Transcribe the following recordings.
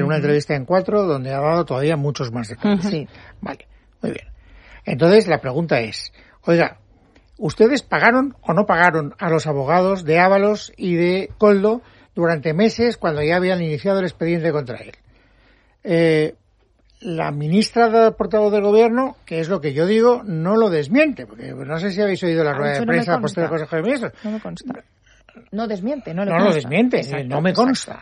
una entrevista en 4 donde ha dado todavía muchos más detalles. Sí. Vale, muy bien. Entonces la pregunta es, oiga, ¿ustedes pagaron o no pagaron a los abogados de Ábalos y de Koldo durante meses cuando ya habían iniciado el expediente contra él? La ministra portavoz del Gobierno, que es lo que yo digo, no lo desmiente, porque no sé si habéis oído la rueda de prensa posterior del Consejo de Ministros. No me consta. No desmiente, no lo desmiente. Exacto, no me consta.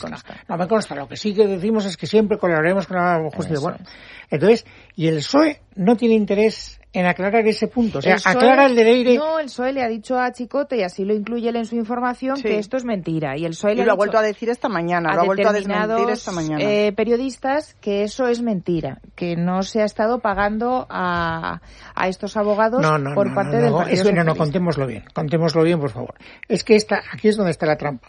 Lo que sí que decimos es que siempre colaboraremos con la justicia. Eso bueno, entonces, y el PSOE no tiene interés en aclarar ese punto. O sea, aclara el de Leire. No, el PSOE le ha dicho a Chicote, y así lo incluye él en su información, que esto es mentira. Y el PSOE lo ha vuelto a decir esta mañana, lo ha vuelto a desmentir esta mañana. Periodistas que eso es mentira, que no se ha estado pagando a estos abogados por parte del Partido Socialista. No, contémoslo bien, por favor. Es que aquí es donde está la trampa.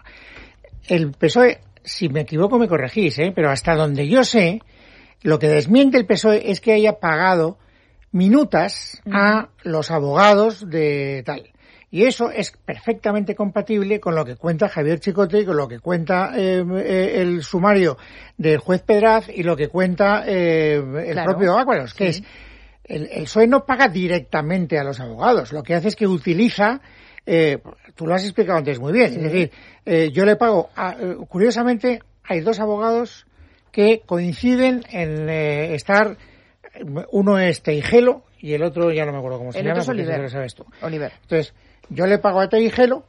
El PSOE, si me equivoco me corregís, pero hasta donde yo sé, lo que desmiente el PSOE es que haya pagado minutas a los abogados de tal. Y eso es perfectamente compatible con lo que cuenta Javier Chicote y con lo que cuenta el sumario del juez Pedraz y lo que cuenta el propio Ábalos, que es el PSOE no paga directamente a los abogados, lo que hace es que utiliza, tú lo has explicado antes muy bien, es decir, yo le pago, curiosamente hay 2 abogados que coinciden en estar. Uno es Teijelo y el otro ya no me acuerdo cómo se llama. El otro es Oliver. Lo sabes tú. Oliver. Entonces, yo le pago a Teijelo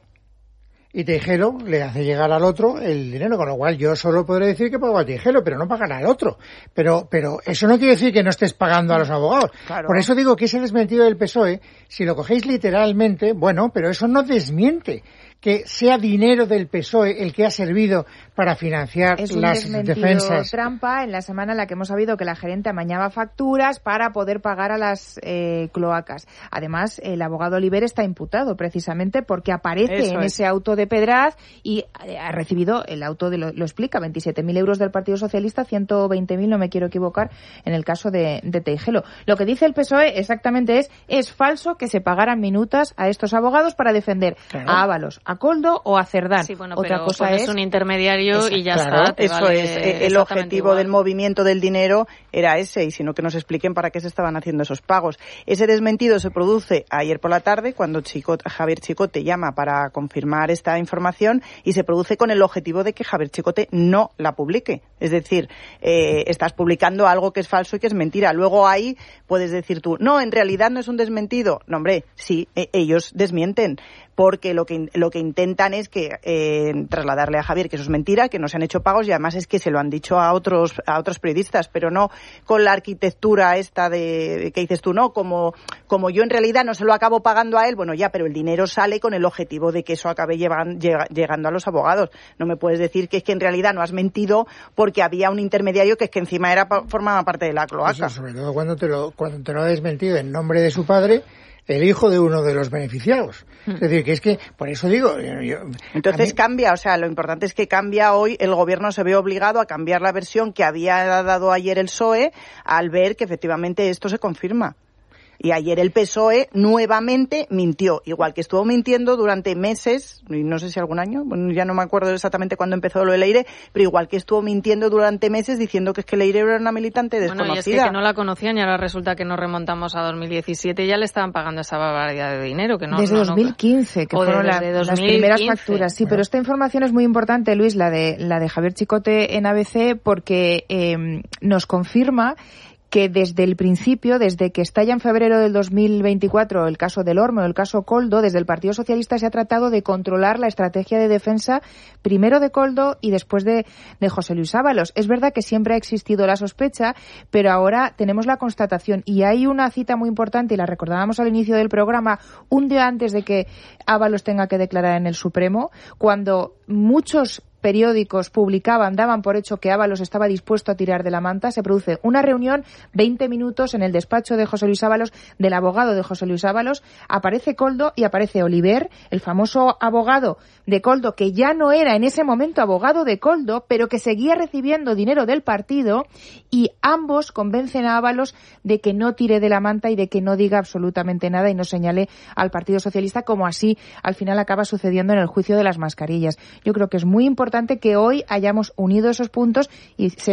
y Teijelo le hace llegar al otro el dinero, con lo cual yo solo podré decir que pago a Teijelo, pero no pagará al otro. Pero eso no quiere decir que no estés pagando a los abogados. Claro. Por eso digo que ese desmentido del PSOE, si lo cogéis literalmente, bueno, pero eso no desmiente que sea dinero del PSOE el que ha servido para financiar las defensas. Es un trampa en la semana en la que hemos sabido que la gerente amañaba facturas para poder pagar a las cloacas. Además, el abogado Oliver está imputado precisamente porque aparece en ese auto de Pedraz y ha recibido el auto, lo explica, 27.000 euros del Partido Socialista, 120.000, no me quiero equivocar, en el caso de Teijelo. Lo que dice el PSOE exactamente es falso que se pagaran minutas a estos abogados para defender a Ábalos, a Koldo o a Cerdán. Sí, bueno, otra pero cosa es un intermediario y ya está. Eso es, el objetivo igual del movimiento del dinero era ese, y sino que nos expliquen para qué se estaban haciendo esos pagos. Ese desmentido se produce ayer por la tarde cuando Javier Chicote llama para confirmar esta información y se produce con el objetivo de que Javier Chicote no la publique. Es decir, estás publicando algo que es falso y que es mentira. Luego ahí puedes decir tú, no, en realidad no es un desmentido. No, hombre, sí, ellos desmienten, porque lo que intentan es que trasladarle a Javier que eso es mentira, que no se han hecho pagos, y además es que se lo han dicho a otros periodistas, pero no con la arquitectura esta de que dices tú, no, como yo en realidad no se lo acabo pagando a él, bueno ya, pero el dinero sale con el objetivo de que eso acabe llegando a los abogados. No me puedes decir que es que en realidad no has mentido porque había un intermediario que es que encima formaba parte de la cloaca. Eso, sobre todo cuando te lo ha desmentido en nombre de su padre, el hijo de uno de los beneficiados. Es decir, que es que, por eso digo... Entonces cambia, o sea, lo importante es que cambia hoy, el gobierno se ve obligado a cambiar la versión que había dado ayer el PSOE al ver que efectivamente esto se confirma. Y ayer el PSOE nuevamente mintió, igual que estuvo mintiendo durante meses, no sé si algún año, bueno, ya no me acuerdo exactamente cuándo empezó lo de Leire, pero igual que estuvo mintiendo durante meses diciendo que es que Leire era una militante desconocida. Bueno, y es que no la conocían y ahora resulta que nos remontamos a 2017 y ya le estaban pagando esa barbaridad de dinero. Que no, desde 2015, que fueron las primeras facturas. Sí, pero esta información es muy importante, Luis, la de Javier Chicote en ABC, porque nos confirma que desde el principio, desde que estalla en febrero del 2024 el caso del Orme o el caso Koldo, desde el Partido Socialista se ha tratado de controlar la estrategia de defensa, primero de Koldo y después de José Luis Ábalos. Es verdad que siempre ha existido la sospecha, pero ahora tenemos la constatación. Y hay una cita muy importante, y la recordábamos al inicio del programa, un día antes de que Ábalos tenga que declarar en el Supremo, cuando muchos periódicos daban por hecho que Ábalos estaba dispuesto a tirar de la manta, se produce una reunión, 20 minutos en el despacho de José Luis Ábalos, del abogado de José Luis Ábalos, aparece Koldo y aparece Oliver, el famoso abogado de Koldo, que ya no era en ese momento abogado de Koldo, pero que seguía recibiendo dinero del partido, y ambos convencen a Ábalos de que no tire de la manta y de que no diga absolutamente nada y no señale al Partido Socialista, como así al final acaba sucediendo en el juicio de las mascarillas. Yo creo que es muy importante que hoy hayamos unido esos puntos y